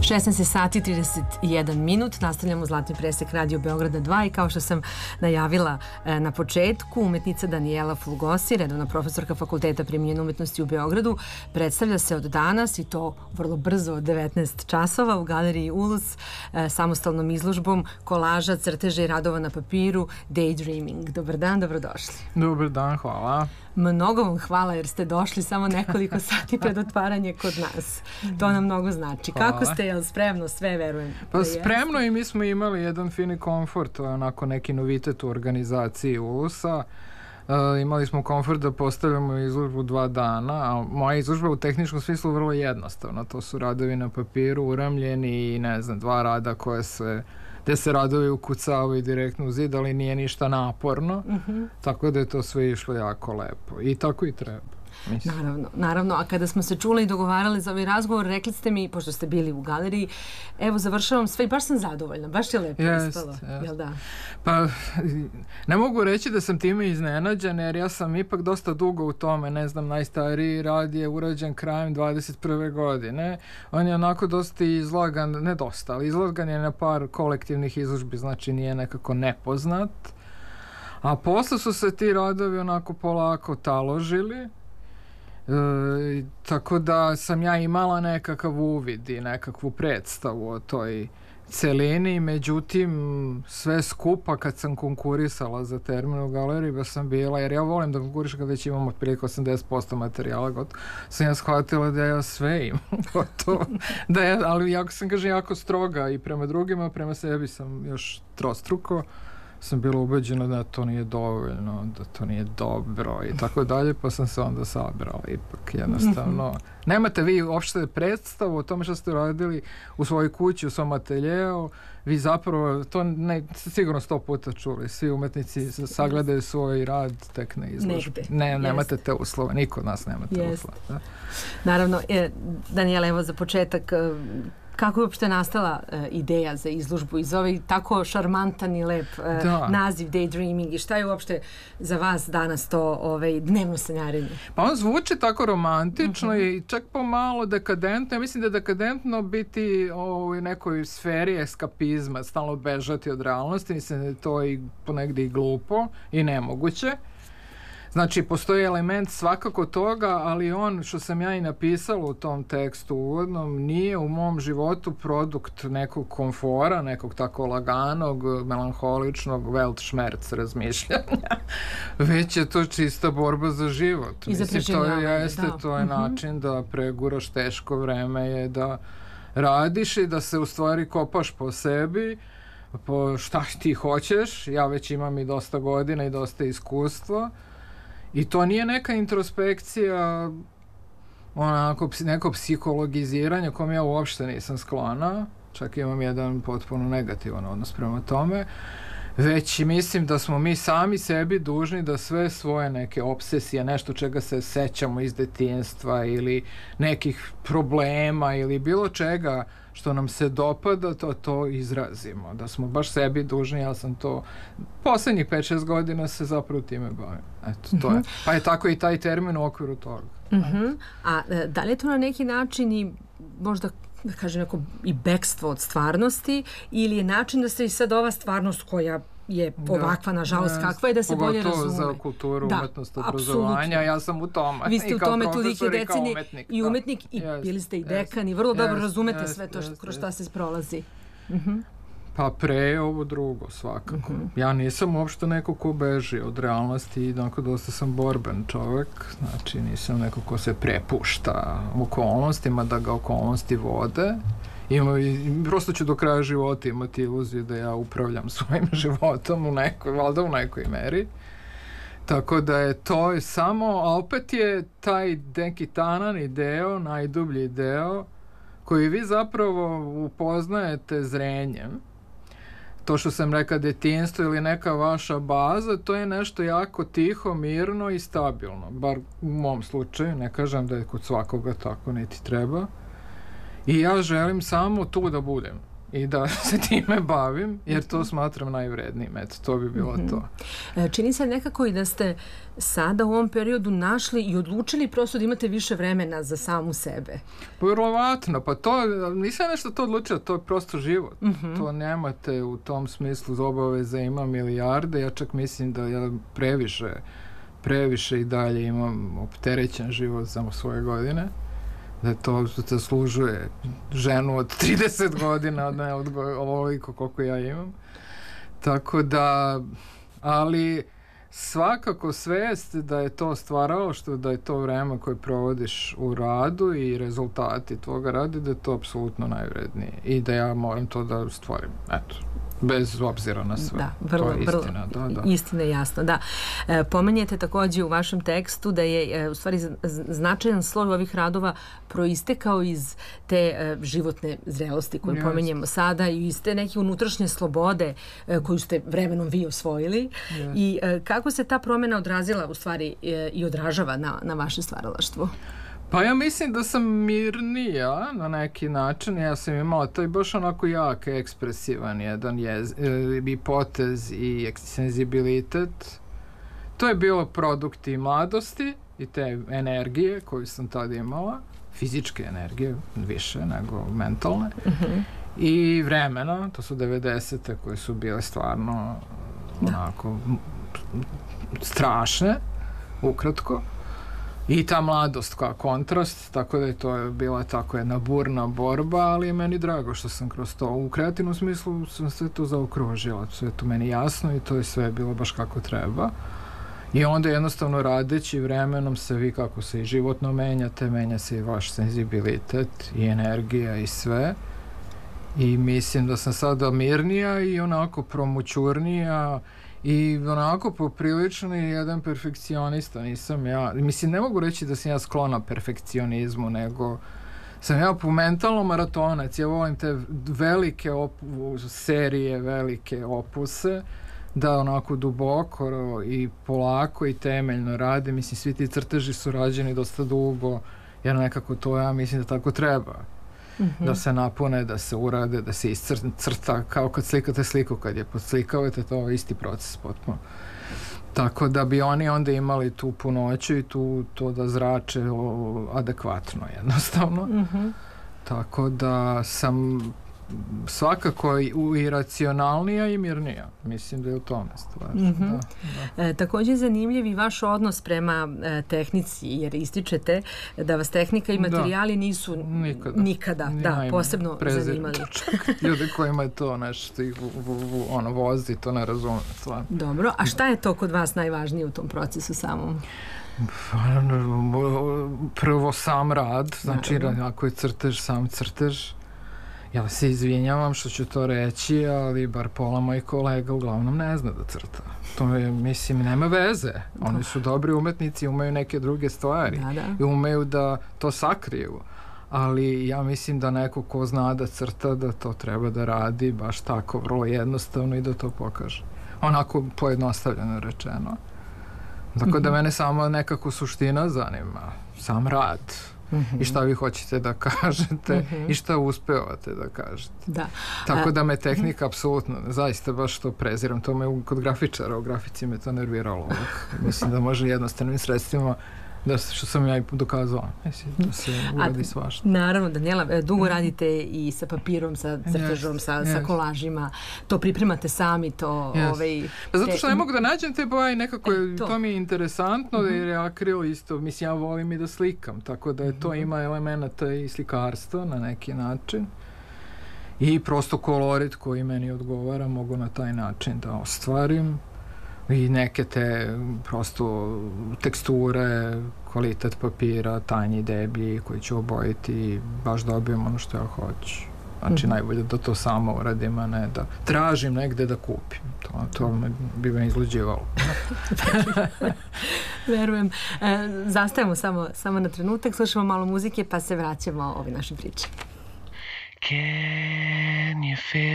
16 sati 31 minut, nastavljamo Zlatni presek Radio Beograda 2 i kao što sam najavila na početku, umetnica Danijela Fulgosi, redovna profesorka Fakulteta primijenjene umetnosti u Beogradu, predstavlja se od danas i to vrlo brzo od 19 časova u Galeriji Ulus samostalnom izložbom kolaža, crteža i radova na papiru Daydreaming. Dobar dan, dobrodošli. Dobar dan, hvala. Mnogo vam hvala jer ste došli samo nekoliko sati pred otvaranje kod nas. To nam mnogo znači. Hvala. Kako ste, jel spremno sve, verujem? Pa spremno i mi smo imali jedan fini komfort, onako neki novitet u organizaciji Ulusa. Imali smo komfort da postavljamo izložbu 2 dana, a moja izložba u tehničkom smislu vrlo jednostavna. To su radovi na papiru, uramljeni i ne znam, 2 rada gde se radovi ukucavaju direktno u zid, ali nije ništa naporno, tako da je to sve išlo jako lepo. I tako i treba. Naravno. A kada smo se čuli i dogovarali za ovaj razgovor, rekli ste mi, pošto ste bili u galeriji, evo, završavam sve i baš sam zadovoljna, baš je lepo ispalo. Jel da? Pa, ne mogu reći da sam time iznenađen, jer ja sam ipak dosta dugo u tome, ne znam, najstariji rad je urađen krajem 21. godine. On je onako dosta izlagan, ne dosta, ali izlagan je na par kolektivnih izložbi, znači nije nekako nepoznat. A posle su se ti radovi onako polako taložili. Tako da sam ja imala nekakav uvid i nekakvu predstavu o toj celini, međutim sve skupa kad sam konkurisala za termin u galeriji baš sam bila, jer ja volim da konkurišem kad već imam otprilike 80% materijala gotovo, sam ja shvatila da ja sve imam gotovo, ali jako sam jako stroga i prema drugima, prema sebi sam još trostruko sam bila ubeđena da to nije dovoljno, da to nije dobro i tako dalje, pa sam se onda sabrala ipak jednostavno. Nemate vi uopšte predstavu o tome što ste radili u svojoj kući, u svom ateljeu, vi zapravo, to sigurno 100 puta čuli, svi umetnici sagledaju svoj rad tek na izložbi. Nemate te uslove, niko od nas nema te uslove. Da? Naravno, Danijela, evo za početak, kako je uopšte nastala ideja za izložbu i za ovaj tako šarmantan i lep naziv Daydreaming i šta je uopšte za vas danas to dnevno sanjarenje? Pa on zvuči tako romantično i čak pomalo dekadentno. Ja mislim da je dekadentno biti u nekoj sferi eskapizma, stalno bežati od realnosti. Mislim da je to i ponegdje i glupo i nemoguće. Znači, postoji element svakako toga, ali on, što sam ja i napisala u tom tekstu uvodnom, nije u mom životu produkt nekog komfora, nekog tako laganog, melanholičnog Weltschmerz razmišljanja, već je to čista borba za život. I za preživljavanje, to je način da preguraš teško vreme, je da radiš i da se u stvari kopaš po sebi, po šta ti hoćeš. Ja već imam i dosta godina i dosta iskustva. I to nije neka introspekcija, onako neko psihologiziranje kom ja uopšte nisam sklona, čak imam jedan potpuno negativan odnos prema tome, već mislim da smo mi sami sebi dužni da sve svoje neke obsesije, nešto čega se sećamo iz detinjstva ili nekih problema ili bilo čega što nam se dopada, to izrazimo. Da smo baš sebi dužni, ja sam to poslednjih 5-6 godina se zapravo time bavim. Eto, to je. Pa je tako i taj termin u okviru toga. A da li je to na neki način i možda da kažem neko i bekstvo od stvarnosti ili je način da se i sad ova stvarnost koja je ovakva, nažalost, kakva je da se bolje razume. Pogotovo za kulturu, umetnost, obrazovanja, ja sam u tome. Vi ste u tome tolike decenije i umetnik i bili ste i dekan i vrlo dobro razumete sve to kroz šta se prolazi. Pa pre je ovo drugo, svakako. Ja nisam uopšte neko ko beži od realnosti i onako dosta sam borben čovek, znači nisam neko ko se prepušta okolnostima, da ga okolnosti vode. Prosto ću do kraja života imati iluziju da ja upravljam svojim životom valjda u nekoj meri. Tako da je to samo, a opet je taj neki tanani deo, najdublji deo, koji vi zapravo upoznajete zrenjem. To što sam rekao, detinjstvo ili neka vaša baza, to je nešto jako tiho, mirno i stabilno. Bar u mom slučaju, ne kažem da je kod svakoga tako, niti treba. I ja želim samo tu da budem. i da se time bavim, jer to smatram najvrednijim. Eto, to bi bilo to. Čini se nekako i da ste sada u ovom periodu našli i odlučili prosto da imate više vremena za samu sebe. Vjerovatno, pa to, nisam nešto to odlučila, to je prosto život. To nemate u tom smislu obaveza, ima milijarde, ja čak mislim da ja previše i dalje imam opterećen život za svoje godine, da to zaslužuje ženu od 30 godina, ne ovoliko koliko ja imam. Tako da, ali svakako svest da je to stvaralaštvo, da je to vreme koje provodiš u radu i rezultati tvoga rada, da je to apsolutno najvrednije i da ja moram to da stvorim. Eto. Bez obzira na sve. Da, vrlo, to je istina. Da. Istina je jasno, da. Pomenjete također u vašem tekstu da je u stvari značajan sloj ovih radova proistekao iz te životne zrelosti koju pomenjemo sada i iz te neke unutrašnje slobode koju ste vremenom vi osvojili. I kako se ta promjena odrazila u stvari i odražava na vaše stvaralaštvo? Pa ja mislim da sam mirnija na neki način. Ja sam imala taj baš onako jak ekspresivan jedan i potez i senzibilitet. To je bilo produkt i mladosti i te energije koju sam tada imala, fizičke energije više nego mentalne, i vremena, to su 90-te koje su bile stvarno onako strašne, ukratko. I ta mladost kao kontrast, tako da je to bila tako jedna burna borba, ali je meni drago što sam kroz to, u kreativnom smislu sam sve to zaokružila, sve to meni jasno i to je sve bilo baš kako treba. I onda jednostavno radeći vremenom se vi kako se i životno menjate, menja se i vaš senzibilitet i energija i sve. I mislim da sam sada mirnija i onako promućurnija i onako poprilični jedan perfekcionista, nisam ja, mislim ne mogu reći da sam ja sklona perfekcionizmu, nego sam ja po mentalnom maratonac, ja volim te velike serije, velike opuse, da onako duboko i polako i temeljno rade, mislim svi ti crteži su rađeni dosta dugo, jer nekako to ja mislim da tako treba. Da se napune, da se urade, da se iscrta, kao kad slikate sliku, kad je podslikavate, to je isti proces potpuno. Tako da bi oni onda imali tu punoću i to da zrače adekvatno jednostavno. Tako da sam svakako i racionalnija i mirnija. Mislim da je u tome stvar. Također je zanimljiv i vaš odnos prema tehnici, jer ističete da vas tehnika i materijali nisu nikada posebno zanimali. Ljudi kojima je to nešto ih vozi, to ne razume stvar. Dobro, a šta je to kod vas najvažnije u tom procesu samom? Prvo sam rad, znači ako je crtež, sam crtež. Ja se izvinjavam što ću to reći, ali bar pola mojih kolega uglavnom ne zna da crta. To je, mislim, nema veze. Oni su dobri umetnici, umeju neke druge stvari i umeju da to sakriju. Ali ja mislim da neko ko zna da crta, da to treba da radi baš tako, vrlo jednostavno i da to pokaže. Onako pojednostavljeno rečeno. Tako da mene samo nekako suština zanima, sam rad. I šta vi hoćete da kažete i šta uspevate da kažete. Tako da me tehnika apsolutno, zaista baš to preziram, to me kod grafičara, u grafici me to nerviralo. Mislim da može jednostavnim sredstvima što sam ja i dokazala. Mislim da se uradi svašta. Naravno, Danijela, dugo radite i sa papirom, sa crtežom, sa kolažima. To pripremate sami, to... Zato što ne mogu da nađem te boje i nekako to mi je interesantno, jer je akril isto, mislim, ja volim i da slikam, tako da to ima elemenata i slikarstva na neki način. I prosto kolorit koji meni odgovara mogu na taj način da ostvarim. I neke te prosto teksture, kvalitet papira, tanji, deblji koji ću obojiti i baš dobijem ono što ja hoću. Znači najbolje da to samo uradim, a ne da tražim negde da kupim. To bi me izluđivalo. Verujem. Zastajemo samo na trenutak, slušamo malo muzike pa se vraćamo ovoj našoj priči. Can you feel